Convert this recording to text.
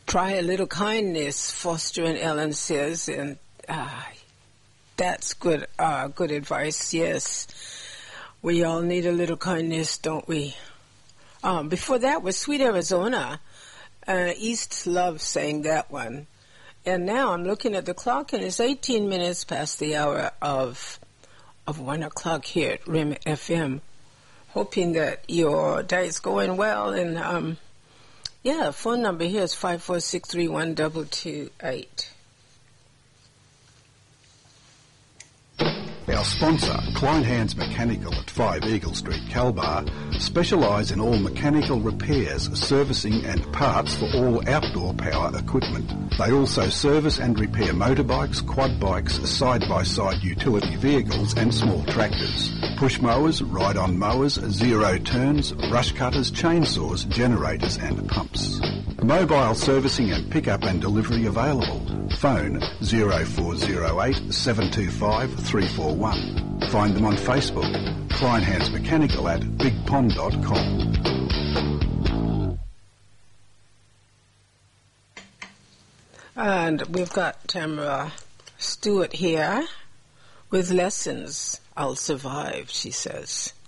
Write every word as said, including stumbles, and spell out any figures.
try a little kindness, Foster and Ellen says, and uh, that's good, uh, good advice, yes. We all need a little kindness, don't we? Um, before that was Sweet Arizona. Uh, East Love sang that one. And now I'm looking at the clock, and it's eighteen minutes past the hour of of one o'clock here at R I M F M. Hoping that your day is going well. And, um, yeah, phone number here is five four six three one two two eight. Our sponsor, Klein Hands Mechanical at five Eagle Street, Calbar, specialise in all mechanical repairs, servicing and parts for all outdoor power equipment. They also service and repair motorbikes, quad bikes, side-by-side utility vehicles and small tractors, push mowers, ride-on mowers, zero turns, rush cutters, chainsaws, generators and pumps. Mobile servicing and pick-up and delivery available. Phone zero four zero eight seven two five three four one. Find them on Facebook. Klein Hands Mechanical at big pond dot com. And we've got Tamara Stewart here with lessons. I'll survive, she says.